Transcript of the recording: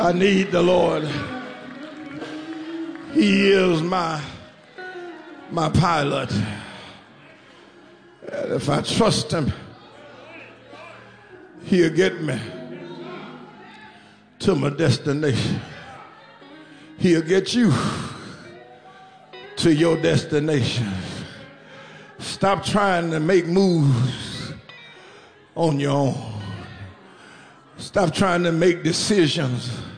I need the Lord. He is my pilot. And if I trust him, he'll get me to my destination. He'll get you to your destination. Stop trying to make moves on your own. Stop trying to make decisions